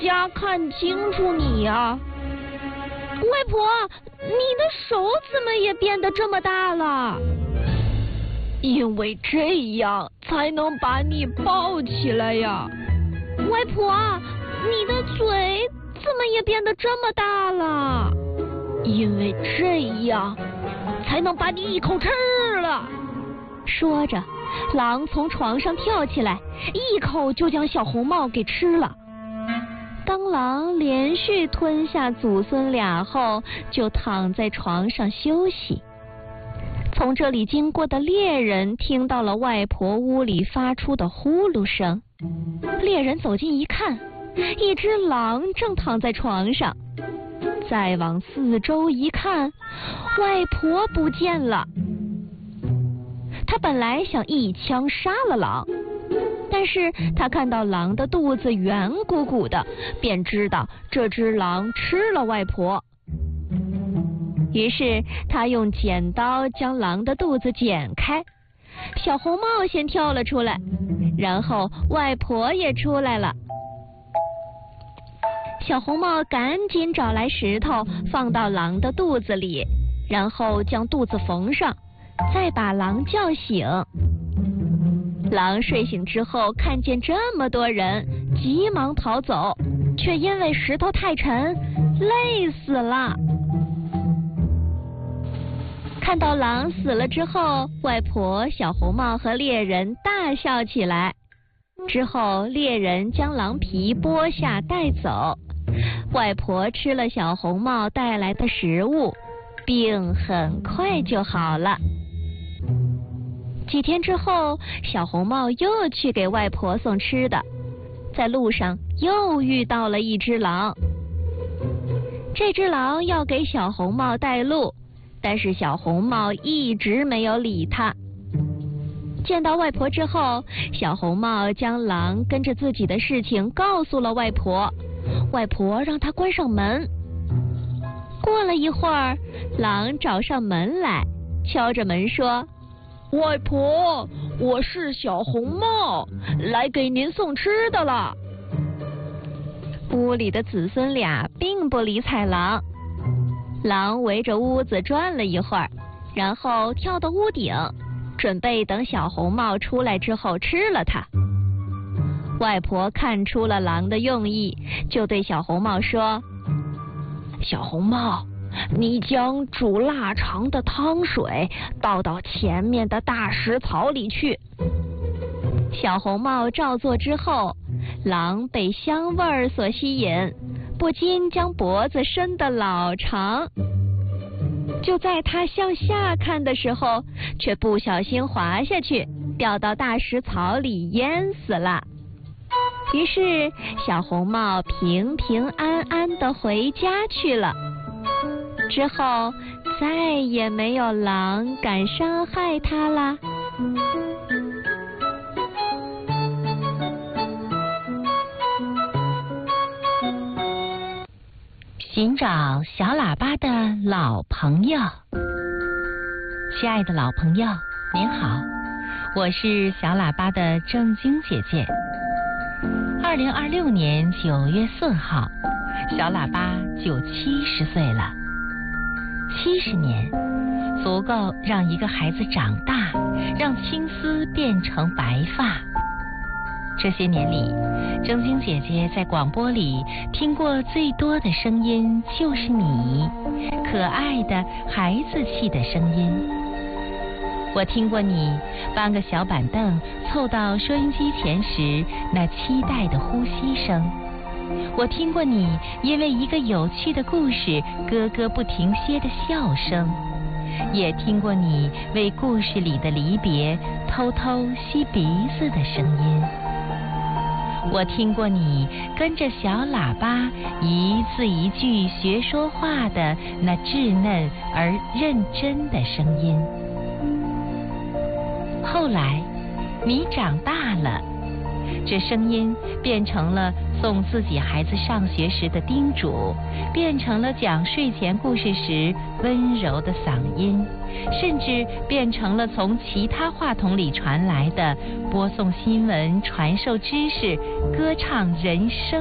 家看清楚你呀。外婆，你的手怎么也变得这么大了？因为这样才能把你抱起来呀。外婆，你的嘴怎么也变得这么大了？因为这样才能把你一口吃了。说着，狼从床上跳起来，一口就将小红帽给吃了。当狼连续吞下祖孙俩后，就躺在床上休息。从这里经过的猎人听到了外婆屋里发出的呼噜声。猎人走近一看，一只狼正躺在床上。再往四周一看，外婆不见了。他本来想一枪杀了狼，但是他看到狼的肚子圆鼓鼓的，便知道这只狼吃了外婆。于是他用剪刀将狼的肚子剪开，小红帽先跳了出来，然后外婆也出来了。小红帽赶紧找来石头放到狼的肚子里，然后将肚子缝上，再把狼叫醒。狼睡醒之后看见这么多人，急忙逃走，却因为石头太沉，累死了。看到狼死了之后，外婆、小红帽和猎人大笑起来。之后猎人将狼皮剥下带走，外婆吃了小红帽带来的食物，病很快就好了。几天之后，小红帽又去给外婆送吃的，在路上又遇到了一只狼。这只狼要给小红帽带路，但是小红帽一直没有理他。见到外婆之后，小红帽将狼跟着自己的事情告诉了外婆，外婆让他关上门。过了一会儿，狼找上门来，敲着门说：外婆，我是小红帽，来给您送吃的了。屋里的子孙俩并不理睬狼，狼围着屋子转了一会儿，然后跳到屋顶，准备等小红帽出来之后吃了它。外婆看出了狼的用意，就对小红帽说：小红帽，你将煮腊肠的汤水倒到前面的大石槽里去。小红帽照做之后，狼被香味儿所吸引，不禁将脖子伸得老长。就在他向下看的时候，却不小心滑下去，掉到大石槽里淹死了。于是小红帽平平安安地回家去了。之后再也没有狼敢伤害它啦。寻找小喇叭的老朋友。亲爱的老朋友，您好，我是小喇叭的正晶姐姐。2026年9月4号，小喇叭就70岁了。70年，足够让一个孩子长大，让青丝变成白发。这些年里，正晶姐姐在广播里听过最多的声音就是你，可爱的孩子气的声音。我听过你搬个小板凳凑到收音机前时那期待的呼吸声，我听过你因为一个有趣的故事咯咯不停歇的笑声，也听过你为故事里的离别偷偷吸鼻子的声音。我听过你跟着小喇叭一字一句学说话的那稚嫩而认真的声音。后来你长大了，这声音变成了送自己孩子上学时的叮嘱，变成了讲睡前故事时温柔的嗓音，甚至变成了从其他话筒里传来的播送新闻、传授知识、歌唱人生